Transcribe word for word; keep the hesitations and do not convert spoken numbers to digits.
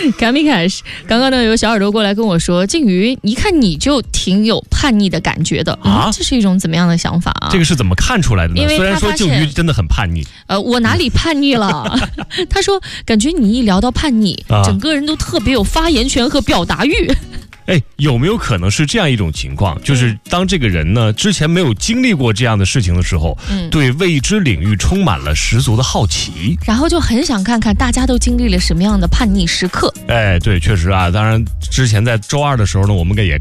卡米卡是刚刚呢有小耳朵过来跟我说，靖宇一看你就挺有叛逆的感觉的啊、嗯，这是一种怎么样的想法啊？ 这个是怎么看出来的呢？虽然说靖宇真的很叛逆， 呃，我哪里叛逆了？他说感觉你一聊到叛逆、啊，整个人都特别有发言权和表达欲。 哎，有没有可能是这样一种情况，就是当这个人呢之前没有经历过这样的事情的时候，嗯，对未知领域充满了十足的好奇， 然后就很想看看大家都经历了什么样的叛逆时刻。 哎，对，确实啊，当然之前在周二的时候呢，我们也